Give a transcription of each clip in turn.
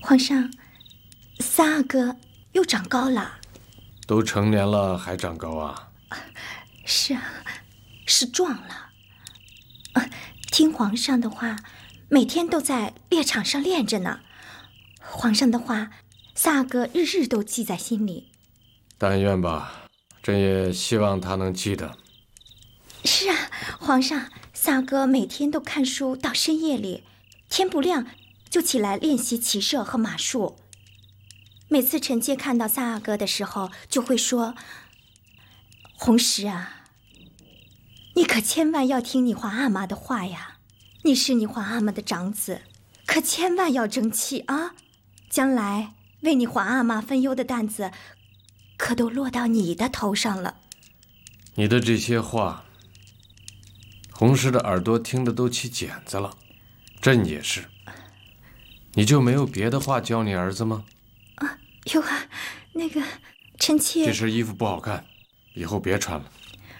皇上，三阿哥又长高了。 都成年了还长高啊？ 是啊，是壮了。听皇上的话，每天都在猎场上练着呢。皇上的话，三阿哥日日都记在心里。 但愿吧，朕也希望他能记得。 是啊，皇上，三阿哥每天都看书到深夜里，天不亮就起来练习骑射和马术。每次臣妾看到三阿哥的时候，就会说：“红石啊，你可千万要听你皇阿玛的话呀！你是你皇阿玛的长子，可千万要争气啊！将来为你皇阿玛分忧的担子，可都落到你的头上了。” 你的这些话，红石的耳朵听得都起茧子了，朕也是。你就没有别的话教你儿子吗？ 有啊，那个臣妾…… 这身衣服不好看，以后别穿了。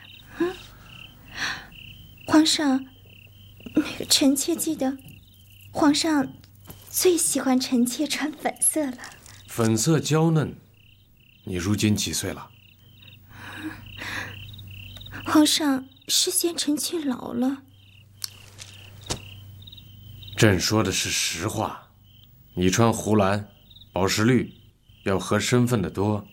皇上，那个臣妾记得，皇上最喜欢臣妾穿粉色了。 粉色娇嫩，你如今几岁了？ 皇上是嫌臣妾老了。 朕说的是实话，你穿湖蓝、宝石绿，要合身份的多。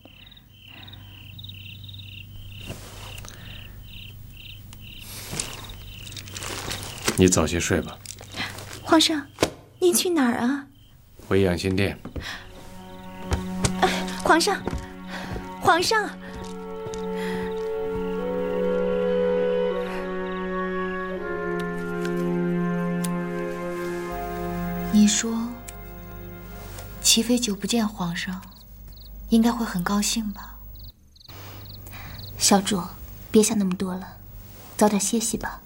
你早些睡吧。 皇上，您去哪儿啊？ 回养心殿。 皇上，皇上！ 你说，齐妃久不见皇上，应该会很高兴吧？ 小主，别想那么多了，早点歇息吧。